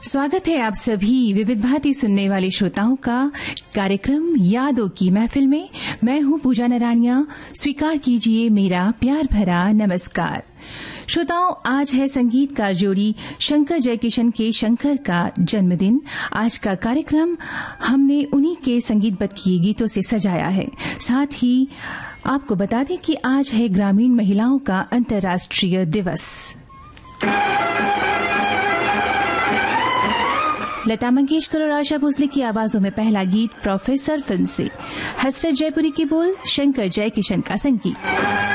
स्वागत है आप सभी विविध भांति सुनने वाले श्रोताओं का कार्यक्रम यादों की महफिल में। मैं हूं पूजा नारायणिया। स्वीकार कीजिए मेरा प्यार भरा नमस्कार। श्रोताओं, आज है संगीतकार जोड़ी शंकर जयकिशन के शंकर का जन्मदिन। आज का कार्यक्रम हमने उन्हीं के संगीतबद्ध किए गीतों से सजाया है। साथ ही आपको बता दें कि आज है ग्रामीण महिलाओं का अंतर्राष्ट्रीय दिवस। लता मंगेशकर और आशा भोसले की आवाजों में पहला गीत प्रोफेसर फिल्म से। हसरत जयपुरी की बोल, शंकर जयकिशन का संगीत।